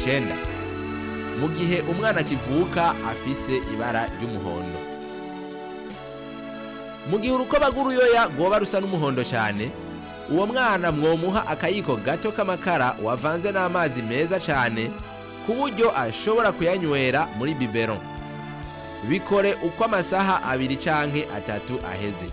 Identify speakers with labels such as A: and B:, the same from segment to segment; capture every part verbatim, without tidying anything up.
A: Icenda, mu gihe umwana akivuka afise ibara ry'umuhondo. Mu gihe urukoba rw'uruyoya rwoba rusa n'umuhondo cyane, uwo mwana mwomuha akayiko gato k'amakara wavanze n'amazi meza cyane ku buryo ashobora kuyanywera muri biberon. Bikore uko amasaha abiri canke atatu aheze.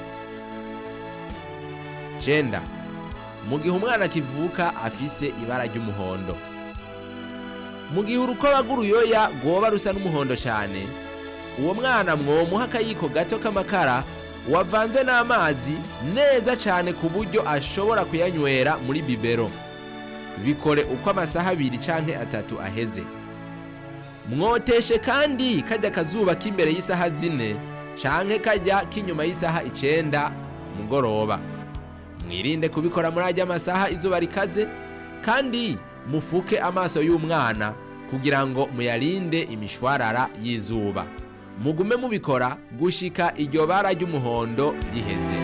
A: Cenda, mu gihe umwana akivuka afise ibara ry'umuhondo. Mu gihe urukoba rw'uruyoya rwoba rusa n'umuhondo cyane, uwo mwana mwomuha akayiko gato k'amakara wavanze n'amazi neza cyane ku buryo ashobora kuyanywera muri bibero. Bikore uko amasaha abiri canke atatu aheze. Mwoteshe kandi kajya kazuba k'imbere y'isaha zine canke kajya k'inyuma y'isaha icenda ku mugoroba. Mwirinde kubikora muri ajya amasaha izuba rikaze, kandi mufuke amaso y'umwana kugira ngo muyarinde imishwarara y'izuba. Mugume mubikora gushika iryo bara ry'umuhondo riheze.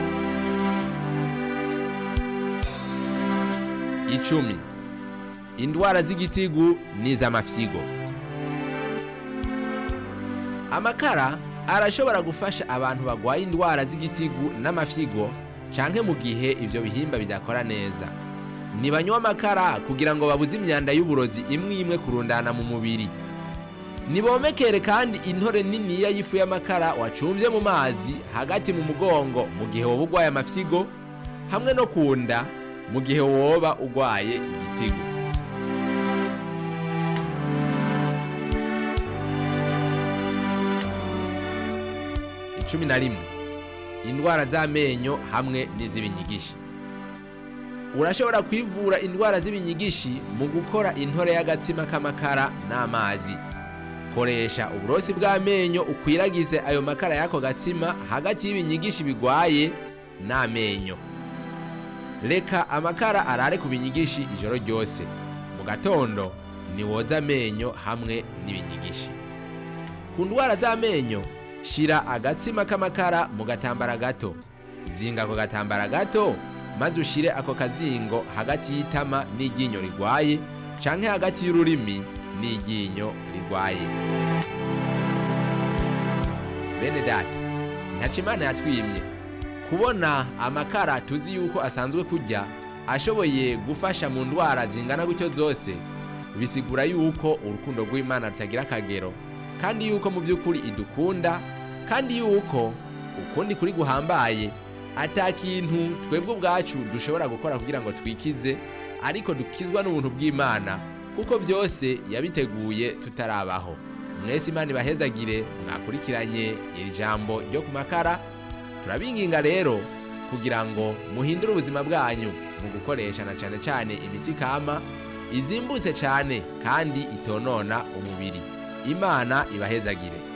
A: Icumi, indwara z'igitigu n'iz'amafyigo. Amakara arashobora gufasha abantu bagwaye indwara z'igitigu n'amafyigo canke mu gihe ivyo bihimba bidakora neza. Nibanywa amakara kugira ngo babuze imyanda y'uburozi imwe imwe kurundana mu mubiri. Nibomekere kandi intore niniya y'ifu y'amakara wacumvye mu mazi hagati mu mugongo mu gihe woba ugwaye amafyigo, hamwe no kunda mu gihe woba ugwaye igitigu. Icumi na rimwe, indwara z'amenyo hamwe n'iz'ibinyigishi. Urashobora kwivura indwara z'ibinyigishi mu gukora intore y'agatsima k'amakara n'amazi. Koresha uburosi bw'amenyo ukwiragize ayo makara y'ako gatsima hagati y'ibinyigishi bigwaye n'amenyo. Reka amakara arare ku binyigishi ijoro ryose. Mu gatondo ni woza amenyo hamwe n'ibinyigishi. Ku ndwara z'amenyo, shira agatsima k'amakara mu gatambara gato. Zinga ako gatambara gato maze ushire ako kazingo hagati y'itama n'iryinyo rigwaye canke hagati y'ururimi n'iryinyo rigwaye. Bene data, ntaco Imana yatwimye. Kubona amakara tuzi yuko asanzwe kurya ashoboye gufasha mu ndwara zingana gutyo zose, bisigura yuko urukundo rw'Imana rutagira akagero, kandi yuko mu by'ukuri idukunda, kandi yuko ukundi kuri guhambaye ata kintu twebwe ubwacu dushobora gukora kugira ngo twikize, ariko dukizwa n'ubuntu bw'Imana kuko byose yabiteguye tutarabaho. Mwese Imana ibahezagire mwakurikiranye iri jambo ryo ku makara. Turabinginga rero kugira ngo muhindure ubuzima bwanyu mu gukoresha na cyane cyane imiti kama izimbutse cyane kandi itonona umubiri. Imana ibahezagire.